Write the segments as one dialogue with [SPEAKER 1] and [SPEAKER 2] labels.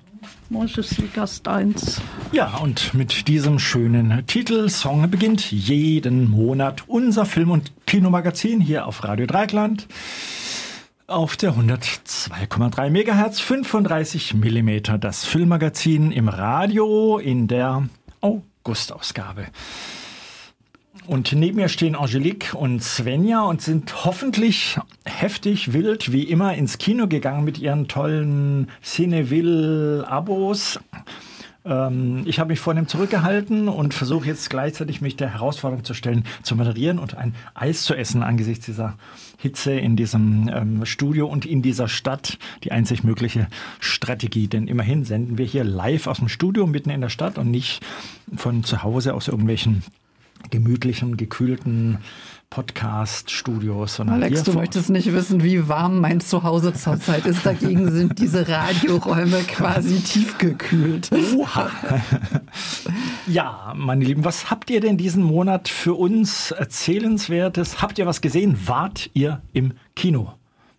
[SPEAKER 1] Moi je suis Gast 1.
[SPEAKER 2] Ja, und mit diesem schönen Titelsong beginnt jeden Monat unser Film- und Kinomagazin hier auf Radio Dreieckland. Auf der 102,3 MHz, 35 mm. Das Filmmagazin im Radio in der Augustausgabe. Und neben mir stehen Angelique und Svenja und sind hoffentlich heftig wild wie immer ins Kino gegangen mit ihren tollen Cineville-Abos. Ich habe mich vorhin zurückgehalten und versuche jetzt gleichzeitig mich der Herausforderung zu stellen, zu moderieren und ein Eis zu essen angesichts dieser Hitze in diesem Studio und in dieser Stadt. Die einzig mögliche Strategie, denn immerhin senden wir hier live aus dem Studio mitten in der Stadt und nicht von zu Hause aus irgendwelchen gemütlichen, gekühlten Podcast-Studios.
[SPEAKER 3] Alex, du möchtest nicht wissen, wie warm mein Zuhause zurzeit ist. Dagegen sind diese Radioräume quasi tiefgekühlt.
[SPEAKER 2] Oha. Ja, meine Lieben, was habt ihr denn diesen Monat für uns Erzählenswertes? Habt ihr was gesehen? Wart ihr im Kino?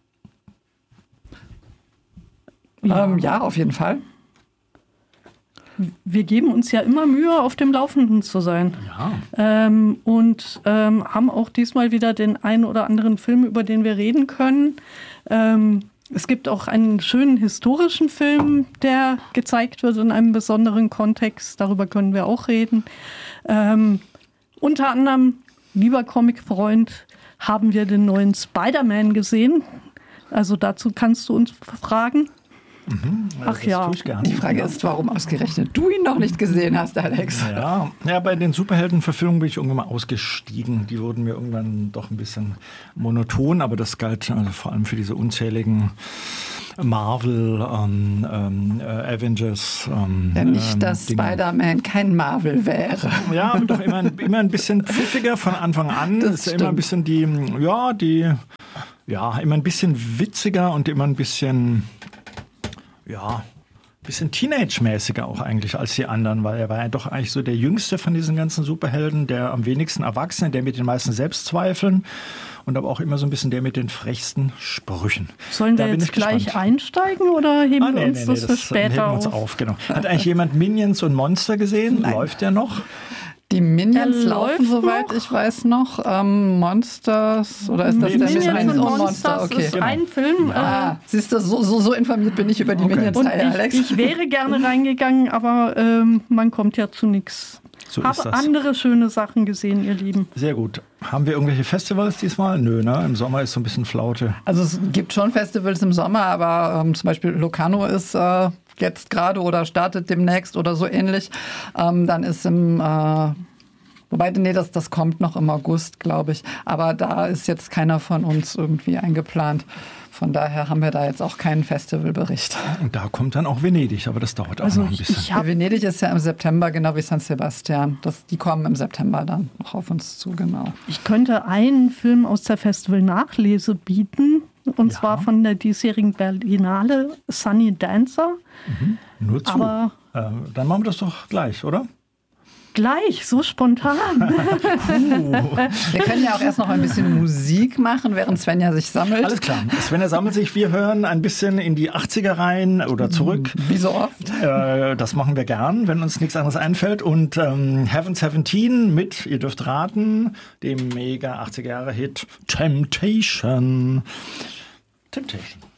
[SPEAKER 3] Ja, auf jeden Fall.
[SPEAKER 1] Wir geben uns ja immer Mühe, auf dem Laufenden zu sein.
[SPEAKER 2] Ja.
[SPEAKER 1] Und haben auch diesmal wieder den einen oder anderen Film, über den wir reden können. Es gibt auch einen schönen historischen Film, der gezeigt wird in einem besonderen Kontext. Darüber können wir auch reden. Unter anderem, lieber Comicfreund, haben wir den neuen Spider-Man gesehen. Also dazu kannst du uns fragen. Ach ja,
[SPEAKER 3] die Frage ist, warum ausgerechnet du ihn noch nicht gesehen hast, Alex.
[SPEAKER 2] Ja, bei den Superheldenverfilmungen bin ich irgendwann mal ausgestiegen. Die wurden mir irgendwann doch ein bisschen monoton, aber das galt also vor allem für diese unzähligen Marvel, Avengers.
[SPEAKER 3] Ja, nicht, dass Spider-Man kein Marvel wäre.
[SPEAKER 2] Ja, aber doch immer ein bisschen pfiffiger von Anfang an. Das ist ja immer ein bisschen immer ein bisschen witziger und immer ein bisschen Teenage-mäßiger auch eigentlich als die anderen, weil er war ja doch eigentlich so der Jüngste von diesen ganzen Superhelden, der am wenigsten Erwachsene, der mit den meisten Selbstzweifeln und aber auch immer so ein bisschen der mit den frechsten Sprüchen.
[SPEAKER 1] Sollen wir jetzt gleich einsteigen oder heben wir uns das für später
[SPEAKER 2] auf? Genau. Hat eigentlich jemand Minions und Monster gesehen?
[SPEAKER 3] Nein.
[SPEAKER 2] Läuft der noch?
[SPEAKER 3] Die Minions laufen, soweit ich weiß, noch. Monsters, oder ist das der
[SPEAKER 1] Minions
[SPEAKER 3] Minions
[SPEAKER 1] und Monsters? Okay. Ist ein Film.
[SPEAKER 3] Siehst du, so informiert bin ich über die Minions-Reihe, Alex.
[SPEAKER 1] Ich wäre gerne reingegangen, aber man kommt ja zu nichts.
[SPEAKER 2] So
[SPEAKER 1] habe andere schöne Sachen gesehen, ihr Lieben.
[SPEAKER 2] Sehr gut. Haben wir irgendwelche Festivals diesmal? Nö, ne? Im Sommer ist so ein bisschen Flaute.
[SPEAKER 3] Also es gibt schon Festivals im Sommer, aber zum Beispiel Locarno ist jetzt gerade oder startet demnächst oder so ähnlich. Dann ist das kommt noch im August, glaube ich. Aber da ist jetzt keiner von uns irgendwie eingeplant. Von daher haben wir da jetzt auch keinen Festivalbericht.
[SPEAKER 2] Und da kommt dann auch Venedig, aber das dauert auch noch ein bisschen.
[SPEAKER 3] Venedig ist ja im September, genau wie San Sebastian. Die kommen im September dann noch auf uns zu, genau.
[SPEAKER 1] Ich könnte einen Film aus der Festival-Nachlese bieten. Und zwar von der diesjährigen Berlinale, Sunny Dancer.
[SPEAKER 2] Nur zu. Aber dann machen wir das doch gleich, oder?
[SPEAKER 1] Gleich, so spontan.
[SPEAKER 3] Wir können ja auch erst noch ein bisschen Musik machen, während Svenja sich sammelt.
[SPEAKER 2] Alles klar. Svenja sammelt sich. Wir hören ein bisschen in die 80er rein oder zurück.
[SPEAKER 3] Wie so oft.
[SPEAKER 2] Das machen wir gern, wenn uns nichts anderes einfällt. Und Heaven 17 mit, ihr dürft raten, dem mega 80er-Jahre-Hit Temptation. Temptation.